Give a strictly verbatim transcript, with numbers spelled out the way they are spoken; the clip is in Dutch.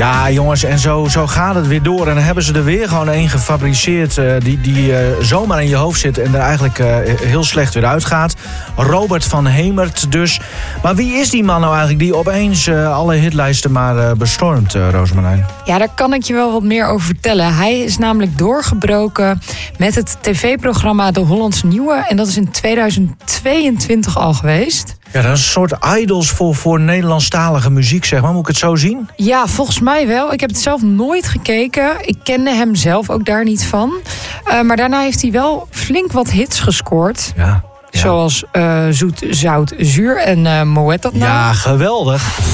Ja, jongens, en zo, zo gaat het weer door. En dan hebben ze er weer gewoon één gefabriceerd uh, die, die uh, zomaar in je hoofd zit en er eigenlijk uh, heel slecht weer uitgaat. Robert van Hemert dus. Maar wie is die man nou eigenlijk die opeens uh, alle hitlijsten maar uh, bestormt, uh, Roosmarijn? Ja, daar kan ik je wel wat meer over vertellen. Hij is namelijk doorgebroken met het tv-programma De Hollandse Nieuwe. En dat is in tweeduizend tweeëntwintig al geweest. Ja, dat is een soort idols voor, voor Nederlandstalige muziek, zeg maar. Moet ik het zo zien? Ja, volgens mij wel. Ik heb het zelf nooit gekeken. Ik kende hem zelf ook daar niet van. Uh, maar daarna heeft hij wel flink wat hits gescoord. Ja. Ja. Zoals uh, Zoet, Zout, Zuur en uh, Moet dat nou? Ja, geweldig.